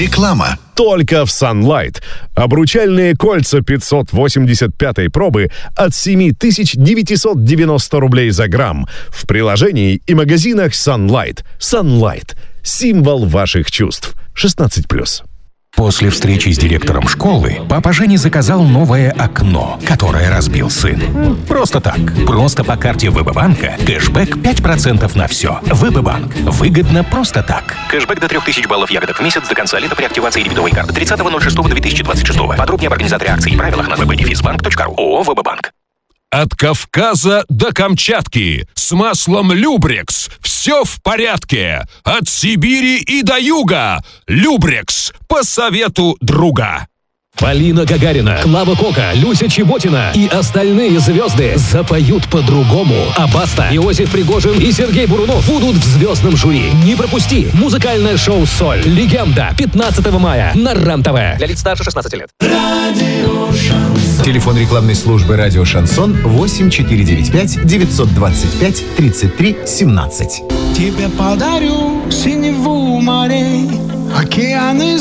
Реклама. Только в Sunlight. Обручальные кольца 585-й пробы от 7990 рублей за грамм. В приложении и магазинах Sunlight. Sunlight. Символ ваших чувств. 16+. После встречи с директором школы папа Жени заказал новое окно, которое разбил сын. Просто так. Просто по карте ВБ-банка кэшбэк 5% на все. ВБ-банк. Выгодно просто так. Кэшбэк до 3000 баллов ягодок в месяц до конца лета при активации дебетовой карты 30.06.2026. Подробнее об организаторе акций и правилах на www.bank.ru. ООО «ВБ-банк». От Кавказа до Камчатки с маслом Любрекс все в порядке. От Сибири и до юга Любрекс по совету друга. Полина Гагарина, Клава Кока, Люся Чеботина и остальные звезды запоют по-другому. А Баста, Иосиф Пригожин и Сергей Бурунов будут в звездном жюри. Не пропусти! Музыкальное шоу «Соль». Легенда. 15 мая на РЕН-ТВ. Для лиц старше 16 лет. Телефон рекламной службы «Радио Шансон» 8495-925-33-17. Тебе подарю синеву морей, океаны